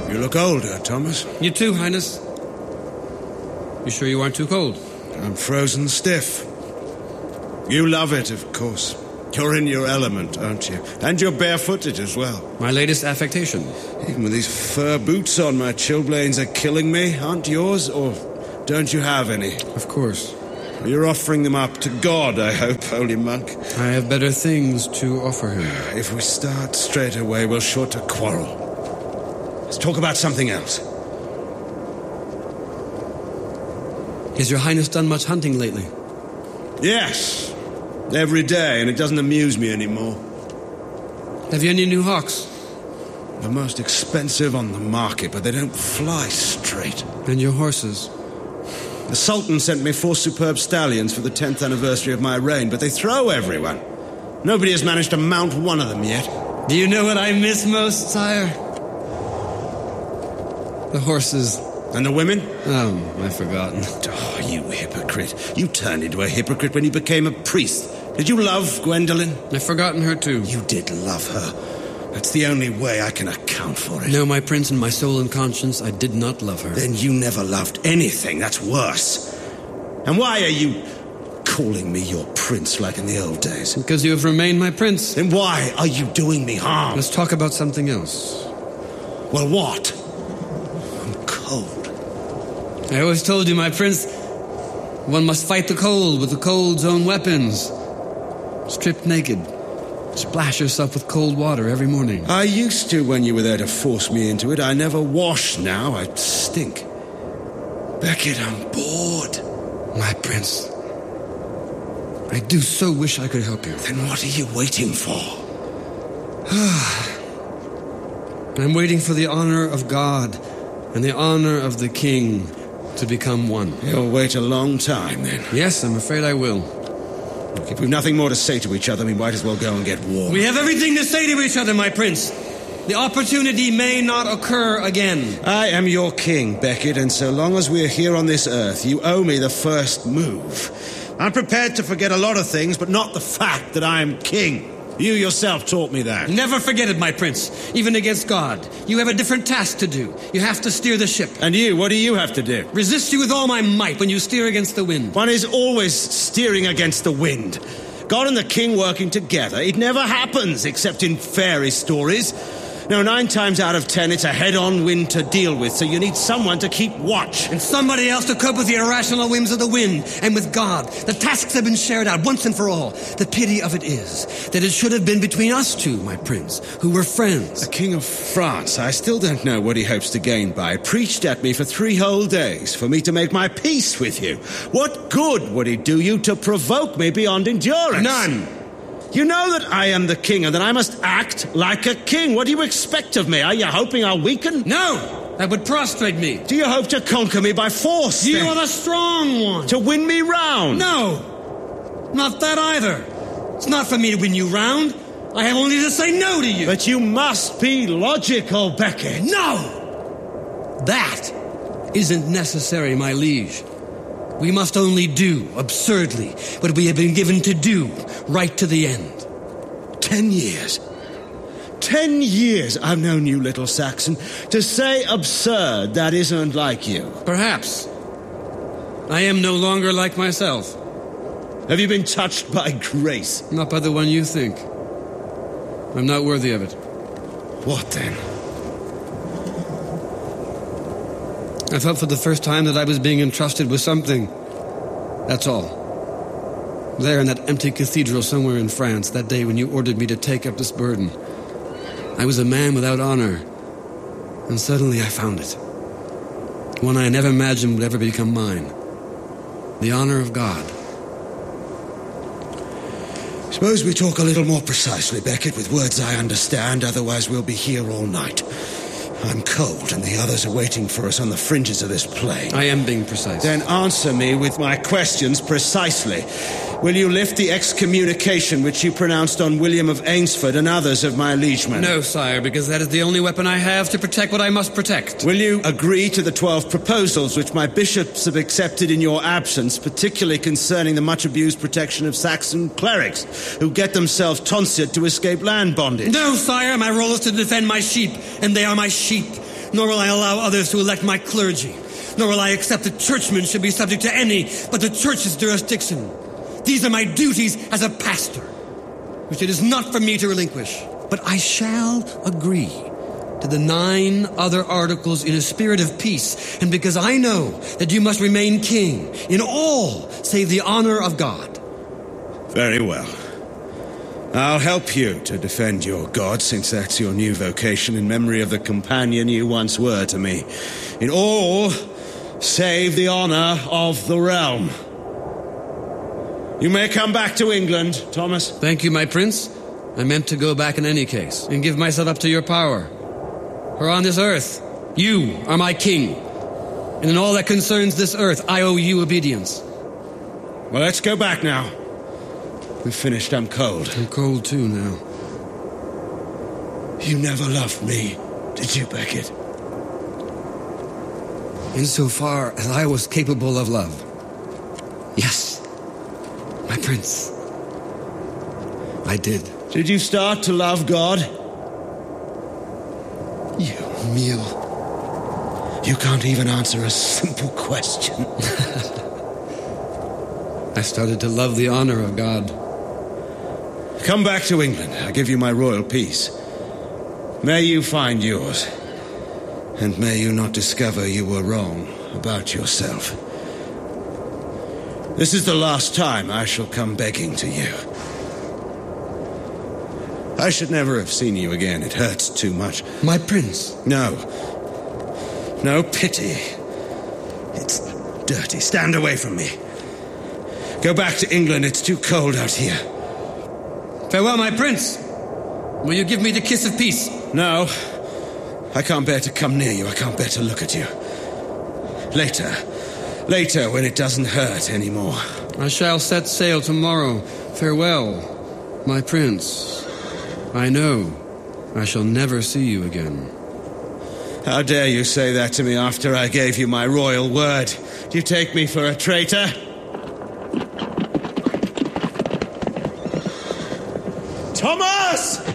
You look older, Thomas. You too, Highness. You sure you aren't too cold? I'm frozen stiff. You love it, of course. You're in your element, aren't you? And you're barefooted as well. My latest affectation. Even with these fur boots on, my chilblains are killing me. Aren't yours? Or don't you have any? Of course. You're offering them up to God, I hope, holy monk. I have better things to offer him. If we start straight away, we're sure to quarrel. Let's talk about something else. Has your Highness done much hunting lately? Yes. Every day, and it doesn't amuse me anymore. Have you any new hawks? The most expensive on the market, but they don't fly straight. And your horses? The Sultan sent me 4 superb stallions for the 10th anniversary of my reign, but they throw everyone. Nobody has managed to mount one of them yet. Do you know what I miss most, sire? The horses. And the women? Oh, I've forgotten. Oh, you hypocrite. You turned into a hypocrite when you became a priest. Did you love Gwendolen? I've forgotten her too. You did love her. That's the only way I can account for it. No, my prince, in my soul and conscience, I did not love her. Then you never loved anything. That's worse. And why are you calling me your prince like in the old days? Because you have remained my prince. Then why are you doing me harm? Let's talk about something else. Well, what? I'm cold. I always told you, my prince, one must fight the cold with the cold's own weapons. Strip naked. Splash yourself with cold water every morning. I used to when you were there to force me into it. I never wash now. I stink. Beckett, I'm bored. My prince, I do so wish I could help you. Then what are you waiting for? I'm waiting for the honor of God and the honor of the king to become one. You'll wait a long time, then. Yes, I'm afraid I will. Look, if we've nothing more to say to each other, we might as well go and get warm. We have everything to say to each other, my prince. The opportunity may not occur again. I am your king, Beckett, and so long as we're here on this earth, you owe me the first move. I'm prepared to forget a lot of things, but not the fact that I am king. You yourself taught me that. Never forget it, my prince. Even against God. You have a different task to do. You have to steer the ship. And you, what do you have to do? Resist you with all my might when you steer against the wind. One is always steering against the wind. God and the king working together. It never happens, except in fairy stories. No, 9 times out of 10, it's a head-on wind to deal with, so you need someone to keep watch. And somebody else to cope with the irrational whims of the wind. And with God, the tasks have been shared out once and for all. The pity of it is that it should have been between us two, my prince, who were friends. The King of France, I still don't know what he hopes to gain by. Preached at me for 3 whole days for me to make my peace with you. What good would it do you to provoke me beyond endurance? None. You know that I am the king and that I must act like a king. What do you expect of me? Are you hoping I'll weaken? No! That would prostrate me. Do you hope to conquer me by force? You then? are the strong one. To win me round? No! Not that either. It's not for me to win you round. I have only to say no to you. But you must be logical, Beckett. No! That isn't necessary, my liege. We must only do, absurdly, what we have been given to do, right to the end. 10 years. 10 years I've known you, little Saxon. To say absurd, that isn't like you. Perhaps. I am no longer like myself. Have you been touched by grace? Not by the one you think. I'm not worthy of it. What then? I felt for the first time that I was being entrusted with something. That's all. There in that empty cathedral somewhere in France, that day when you ordered me to take up this burden. I was a man without honor. And suddenly I found it. One I never imagined would ever become mine. The honor of God. Suppose we talk a little more precisely, Beckett, with words I understand, otherwise we'll be here all night. I'm cold, and the others are waiting for us on the fringes of this plain. I am being precise. Then answer me with my questions precisely. Will you lift the excommunication which you pronounced on William of Ainsford and others of my liegemen? No, sire, because that is the only weapon I have to protect what I must protect. Will you agree to the 12 proposals which my bishops have accepted in your absence, particularly concerning the much-abused protection of Saxon clerics, who get themselves tonsured to escape land bondage? No, sire, my role is to defend my sheep, and they are my sheep. nor will I allow others to elect my clergy, nor will I accept that churchmen should be subject to any but the church's jurisdiction. These are my duties as a pastor, which it is not for me to relinquish. But I shall agree to the 9 other articles in a spirit of peace, and because I know that you must remain king in all save the honor of God. Very well. I'll help you to defend your God, since that's your new vocation, in memory of the companion you once were to me. In all save the honor of the realm. You may come back to England, Thomas. Thank you, my prince. I meant to go back in any case, and give myself up to your power. For on this earth, you are my king. And in all that concerns this earth, I owe you obedience. Well, let's go back now. We've finished. I'm cold. I'm cold too now. You never loved me, did you, Beckett? Insofar as I was capable of love. Yes, my prince. I did. Did you start to love God? You mule. You can't even answer a simple question. I started to love the honor of God. Come back to England. I'll give you my royal peace. May you find yours. And may you not discover you were wrong about yourself. This is the last time I shall come begging to you. I should never have seen you again. It hurts too much. My prince. No. No pity. It's dirty. Stand away from me. Go back to England. It's too cold out here. Farewell, my prince. Will you give me the kiss of peace? No. I can't bear to come near you. I can't bear to look at you. Later. Later, when it doesn't hurt anymore. I shall set sail tomorrow. Farewell, my prince. I know I shall never see you again. How dare you say that to me after I gave you my royal word? Do you take me for a traitor? Thomas!